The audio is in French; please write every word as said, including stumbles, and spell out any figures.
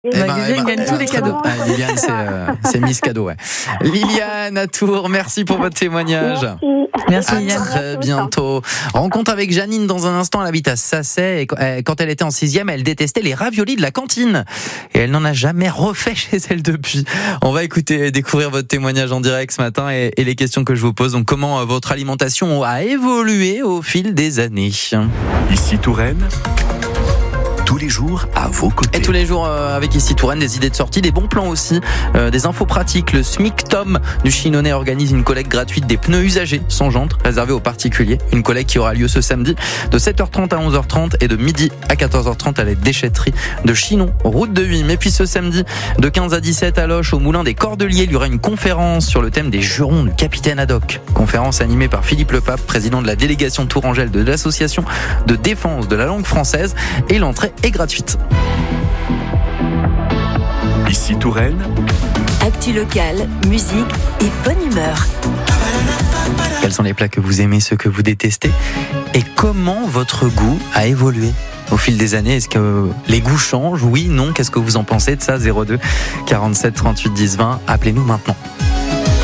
Eh bah, ben, Liliane eh ben, gagne tous les très cadeaux. bien. Ah, Liliane, c'est, euh, c'est Miss Cadeau, ouais. Liliane à Tours, merci pour votre témoignage. Merci. Merci À Liliane. très bientôt. Rencontre avec Janine dans un instant. Elle habite à Sacet et quand elle était en sixième, elle détestait les raviolis de la cantine et elle n'en a jamais refait chez elle depuis. On va écouter, découvrir votre témoignage en direct ce matin et, et les questions que je vous pose. Donc, comment votre alimentation a évolué au fil des années? Ici Touraine, tous les jours à vos côtés. Et tous les jours euh, avec Ici Touraine, des idées de sortie, des bons plans aussi, euh, des infos pratiques. Le SMICTOM du Chinonais organise une collecte gratuite des pneus usagés sans jantes réservés aux particuliers. Une collecte qui aura lieu ce samedi de sept heures trente à onze heures trente et de midi à quatorze heures trente à la déchetterie de Chinon, route de Huim. Et puis ce samedi de quinze à dix-sept à Loches, au Moulin des Cordeliers, il y aura une conférence sur le thème des jurons du capitaine Haddock. Conférence animée par Philippe Lepape, président de la délégation tourangelle de l'association de défense de la langue française, et l'entrée est gratuite. Ici Touraine, Actu locale, musique et bonne humeur. Quels sont les plats que vous aimez, ceux que vous détestez? Et comment votre goût a évolué au fil des années? Est-ce que les goûts changent? Oui, non? Qu'est-ce que vous en pensez de ça? Zéro deux quarante-sept trente-huit dix vingt. Appelez-nous maintenant.